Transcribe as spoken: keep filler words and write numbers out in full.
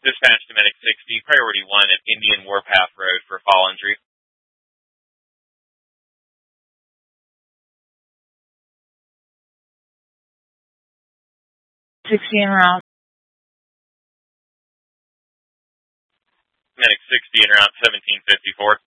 Dispatch to Medic sixty, Priority one at Indian Warpath Road for fall injury. sixty en route. Medic sixty en route, seventeen fifty-four.